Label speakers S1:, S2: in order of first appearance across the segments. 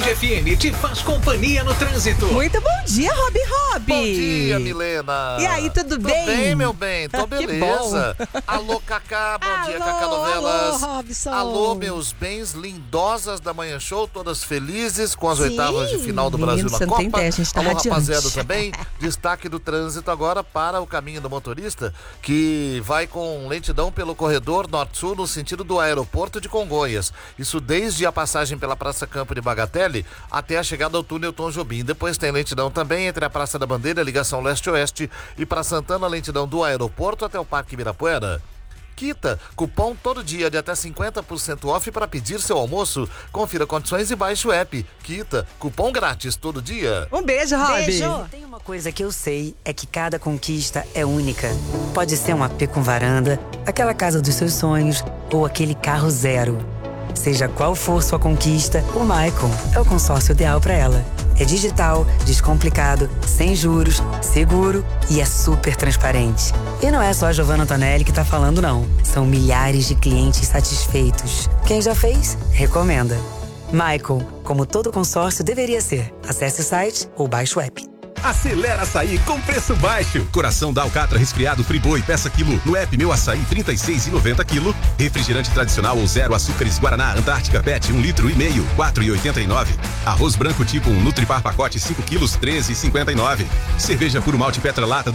S1: FM te faz companhia no trânsito.
S2: Muito bom dia, Rob.
S3: Bom dia, Milena.
S2: E aí, tudo bem?
S3: Tudo bem, meu bem, tô
S2: Que
S3: beleza. Alô, Cacá, bom dia, Cacá Novelas.
S2: Alô, Robson.
S3: Alô, meus bens lindosas da Manhã Show, todas felizes com as
S2: Sim,
S3: oitavas de final do Brasil
S2: menino,
S3: na
S2: você não
S3: Copa.
S2: tem ideia, a gente tá
S3: Alô,
S2: radiante.
S3: rapaziada, também. Destaque do trânsito agora para o caminho do motorista, que vai com lentidão pelo corredor norte-sul no sentido do aeroporto de Congonhas. Isso desde a passagem pela Praça Campo de Bagatelle até a chegada ao túnel Tom Jobim. Depois tem lentidão também entre a Praça da Bandeira, ligação leste-oeste, e para Santana, lentidão do aeroporto até o Parque Ibirapuera. Quita, cupom todo dia de até 50% off para pedir seu almoço. Confira condições e baixe o app. Quita, cupom grátis todo dia.
S2: Um beijo, Rob.
S4: Beijo. Tem uma coisa que eu sei, é que cada conquista é única. Pode ser um AP com varanda, aquela casa dos seus sonhos ou aquele carro zero. Seja qual for sua conquista, o Maicon é o consórcio ideal para ela. É digital, descomplicado, sem juros, seguro e é super transparente. E não é só a Giovanna Antonelli que tá falando, não. São milhares de clientes satisfeitos. Quem já fez, recomenda. Maicon, como todo consórcio deveria ser. Acesse o site ou baixe o app.
S5: Acelera Açaí com preço baixo. Coração da alcatra resfriado Friboi, peça quilo. No app Meu Açaí, 36,90 quilo. Refrigerante tradicional ou zero açúcares Guaraná Antártica PET, 1,5 litro, 4,89. Arroz branco tipo 1 Nutripar pacote 5 quilos, 13,59. Cerveja puro malte Petra Lata,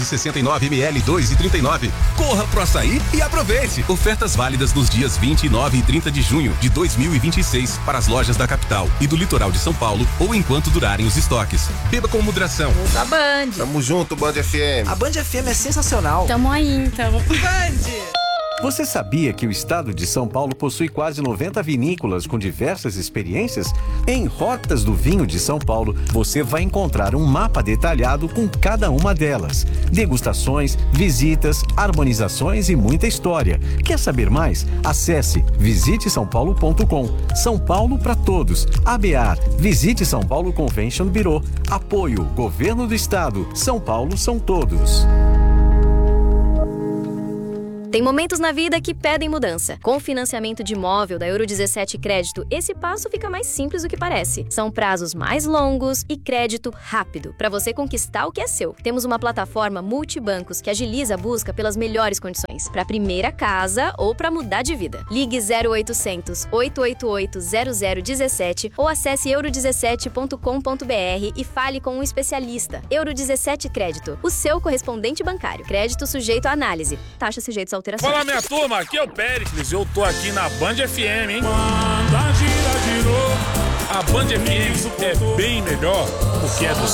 S5: 269 ml, 2,39. Corra pro Açaí e aproveite. Ofertas válidas nos dias 29 e 30 de junho de 2026 para as lojas da capital e do litoral de São Paulo ou enquanto durarem os estoques. Beba com moderação.
S6: Da Band.
S3: Tamo junto, Band FM.
S7: A Band FM é sensacional.
S6: Tamo aí, então.
S2: Band.
S8: Você sabia que o estado de São Paulo possui quase 90 vinícolas com diversas experiências? Em Rotas do Vinho de São Paulo, você vai encontrar um mapa detalhado com cada uma delas. Degustações, visitas, harmonizações e muita história. Quer saber mais? Acesse visitesaopaulo.com. São Paulo para todos. ABAR, Visite São Paulo Convention Bureau. Apoio, Governo do Estado. São Paulo são todos.
S9: Tem momentos na vida que pedem mudança. Com o financiamento de imóvel da Euro 17 Crédito, esse passo fica mais simples do que parece. São prazos mais longos e crédito rápido, para você conquistar o que é seu. Temos uma plataforma multibancos que agiliza a busca pelas melhores condições, para a primeira casa ou para mudar de vida. Ligue 0800 888 0017 ou acesse euro17.com.br e fale com um especialista. Euro 17 Crédito, o seu correspondente bancário. Crédito sujeito à análise. Taxa sujeita a alterações.
S10: Fala, minha turma, aqui é o Péricles, eu tô aqui na Band FM, hein? Manda gira de novo. A Band FM é bem melhor porque é do